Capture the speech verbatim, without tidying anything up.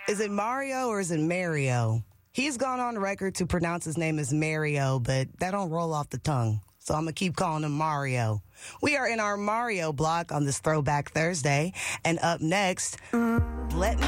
Is it Mario or is it Mario? He's gone on record to pronounce his name as Mario, but that don't roll off the tongue. So I'm going to keep calling him Mario. We are in our Mario block on this Throwback Thursday. And up next, let me